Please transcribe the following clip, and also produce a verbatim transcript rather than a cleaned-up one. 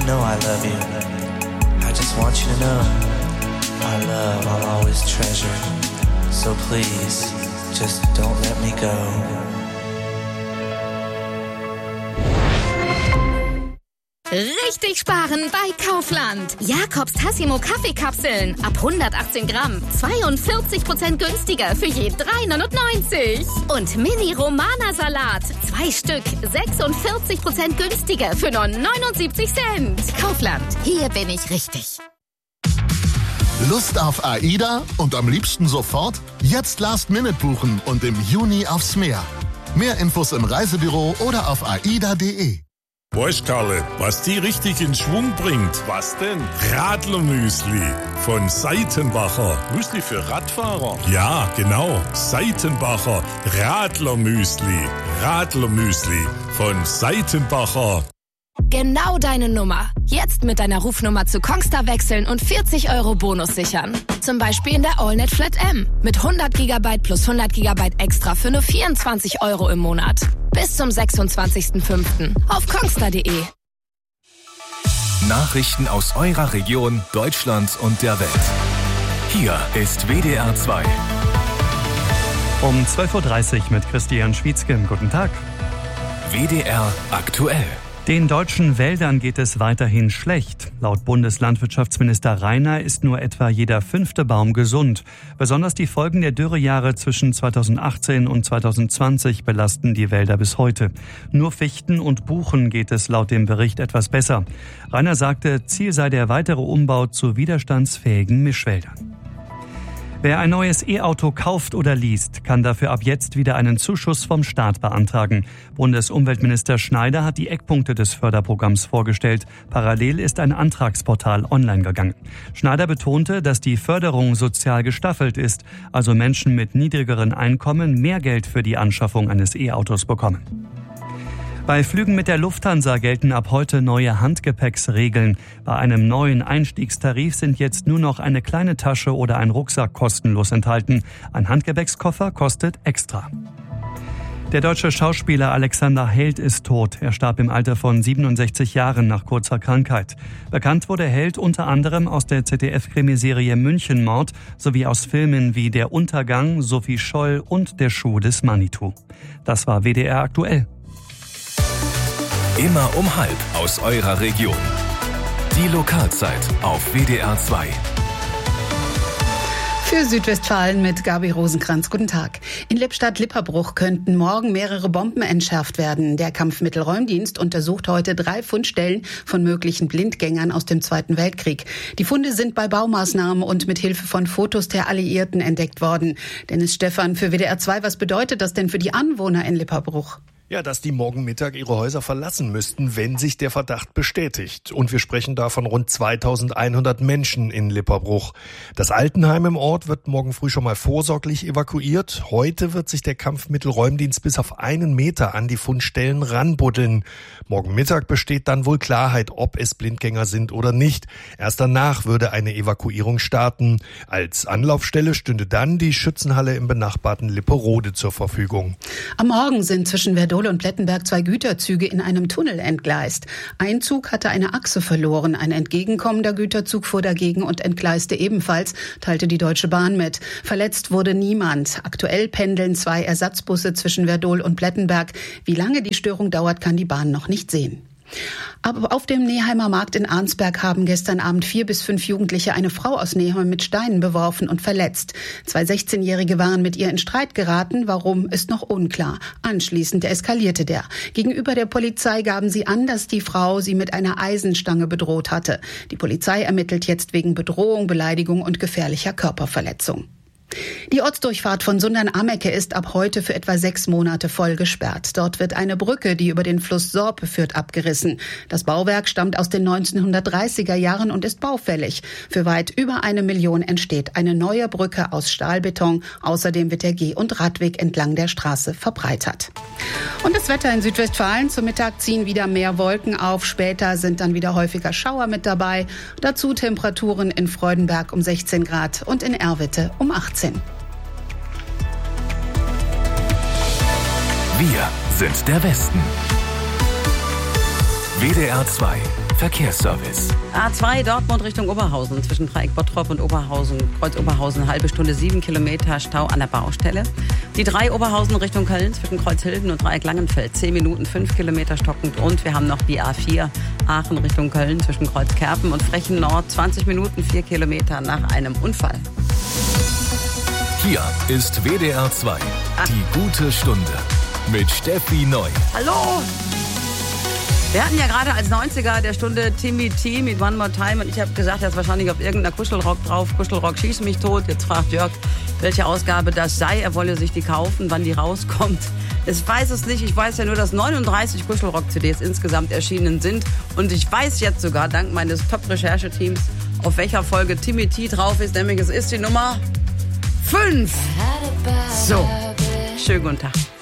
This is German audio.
know I love you. I just want you to know my love I'll always treasure. So please, just don't let me go. Richtig sparen bei Kaufland. Jakobs Tassimo Kaffeekapseln ab hundertachtzehn Gramm. zweiundvierzig Prozent günstiger für je drei neunundneunzig. Und Mini-Romana-Salat. Zwei Stück. sechsundvierzig Prozent günstiger für nur neunundsiebzig Cent. Kaufland. Hier bin ich richtig. Lust auf AIDA und am liebsten sofort? Jetzt Last Minute buchen und im Juni aufs Meer. Mehr Infos im Reisebüro oder auf aida punkt de. Weißt Karle, was die richtig in Schwung bringt? Was denn? Radlermüsli von Seitenbacher. Müsli für Radfahrer? Ja, genau. Seitenbacher Radlermüsli. Radlermüsli von Seitenbacher. Genau deine Nummer. Jetzt mit deiner Rufnummer zu Kongstar wechseln und vierzig Euro Bonus sichern. Zum Beispiel in der AllNet Flat M. Mit hundert Gigabyte plus hundert Gigabyte extra für nur vierundzwanzig Euro im Monat. Bis zum sechsundzwanzigsten fünften auf kongstar punkt de. Nachrichten aus eurer Region, Deutschland und der Welt. Hier ist W D R zwei. Um zwölf Uhr dreißig mit Christian Schwietzke. Guten Tag. W D R aktuell. Den deutschen Wäldern geht es weiterhin schlecht. Laut Bundeslandwirtschaftsminister Reiner ist nur etwa jeder fünfte Baum gesund. Besonders die Folgen der Dürrejahre zwischen zweitausendachtzehn und zweitausendzwanzig belasten die Wälder bis heute. Nur Fichten und Buchen geht es laut dem Bericht etwas besser. Reiner sagte, Ziel sei der weitere Umbau zu widerstandsfähigen Mischwäldern. Wer ein neues E-Auto kauft oder least, kann dafür ab jetzt wieder einen Zuschuss vom Staat beantragen. Bundesumweltminister Schneider hat die Eckpunkte des Förderprogramms vorgestellt. Parallel ist ein Antragsportal online gegangen. Schneider betonte, dass die Förderung sozial gestaffelt ist, also Menschen mit niedrigeren Einkommen mehr Geld für die Anschaffung eines E-Autos bekommen. Bei Flügen mit der Lufthansa gelten ab heute neue Handgepäcksregeln. Bei einem neuen Einstiegstarif sind jetzt nur noch eine kleine Tasche oder ein Rucksack kostenlos enthalten. Ein Handgepäckskoffer kostet extra. Der deutsche Schauspieler Alexander Held ist tot. Er starb im Alter von siebenundsechzig Jahren nach kurzer Krankheit. Bekannt wurde Held unter anderem aus der Z D F-Krimiserie Münchenmord sowie aus Filmen wie Der Untergang, Sophie Scholl und Der Schuh des Manitou. Das war W D R aktuell. Immer um halb aus eurer Region. Die Lokalzeit auf W D R zwei. Für Südwestfalen mit Gabi Rosenkranz. Guten Tag. In Lippstadt-Lipperbruch könnten morgen mehrere Bomben entschärft werden. Der Kampfmittelräumdienst untersucht heute drei Fundstellen von möglichen Blindgängern aus dem Zweiten Weltkrieg. Die Funde sind bei Baumaßnahmen und mit Hilfe von Fotos der Alliierten entdeckt worden. Dennis Stephan für W D R zwei. Was bedeutet das denn für die Anwohner in Lipperbruch? Ja, dass die morgen Mittag ihre Häuser verlassen müssten, wenn sich der Verdacht bestätigt. Und wir sprechen da von rund zweitausendeinhundert Menschen in Lipperbruch. Das Altenheim im Ort wird morgen früh schon mal vorsorglich evakuiert. Heute wird sich der Kampfmittelräumdienst bis auf einen Meter an die Fundstellen ranbuddeln. Morgen Mittag besteht dann wohl Klarheit, ob es Blindgänger sind oder nicht. Erst danach würde eine Evakuierung starten. Als Anlaufstelle stünde dann die Schützenhalle im benachbarten Lipperode zur Verfügung. Am Morgen sind zwischen Verdun und Plettenberg zwei Güterzüge in einem Tunnel entgleist. Ein Zug hatte eine Achse verloren. Ein entgegenkommender Güterzug fuhr dagegen und entgleiste ebenfalls, teilte die Deutsche Bahn mit. Verletzt wurde niemand. Aktuell pendeln zwei Ersatzbusse zwischen Verdol und Plettenberg. Wie lange die Störung dauert, kann die Bahn noch nicht sehen. Aber auf dem Neheimer Markt in Arnsberg haben gestern Abend vier bis fünf Jugendliche eine Frau aus Neheim mit Steinen beworfen und verletzt. Zwei sechzehnjährige waren mit ihr in Streit geraten. Warum, ist noch unklar. Anschließend eskalierte der. Gegenüber der Polizei gaben sie an, dass die Frau sie mit einer Eisenstange bedroht hatte. Die Polizei ermittelt jetzt wegen Bedrohung, Beleidigung und gefährlicher Körperverletzung. Die Ortsdurchfahrt von Sundern-Amecke ist ab heute für etwa sechs Monate voll gesperrt. Dort wird eine Brücke, die über den Fluss Sorpe führt, abgerissen. Das Bauwerk stammt aus den neunzehnhundertdreißiger Jahren und ist baufällig. Für weit über eine Million entsteht eine neue Brücke aus Stahlbeton. Außerdem wird der Geh- und Radweg entlang der Straße verbreitert. Und das Wetter in Südwestfalen. Zum Mittag ziehen wieder mehr Wolken auf. Später sind dann wieder häufiger Schauer mit dabei. Dazu Temperaturen in Freudenberg um sechzehn Grad und in Erwitte um achtzehn. Wir sind der Westen. W D R zwei Verkehrsservice. A zwei Dortmund Richtung Oberhausen, zwischen Dreieck Bottrop und Oberhausen, Kreuz Oberhausen, halbe Stunde, sieben Kilometer Stau an der Baustelle. Die drei Oberhausen Richtung Köln, zwischen Kreuz Hilden und Dreieck Langenfeld, zehn Minuten, fünf Kilometer stockend. Und wir haben noch die A vier Aachen Richtung Köln, zwischen Kreuz Kerpen und Frechen Nord, zwanzig Minuten, vier Kilometer nach einem Unfall. Hier ist W D R zwei, die gute Stunde mit Steffi Neu. Hallo! Wir hatten ja gerade als neunziger der Stunde Timmy T mit One More Time und ich habe gesagt, er ist wahrscheinlich auf irgendeiner Kuschelrock drauf. Kuschelrock schießt mich tot. Jetzt fragt Jörg, welche Ausgabe das sei. Er wolle sich die kaufen, wann die rauskommt. Ich weiß es nicht. Ich weiß ja nur, dass neununddreißig Kuschelrock-C Ds insgesamt erschienen sind. Und ich weiß jetzt sogar, dank meines Top-Rechercheteams, auf welcher Folge Timmy T drauf ist. Nämlich es ist die Nummer fünf. So, schönen guten Tag.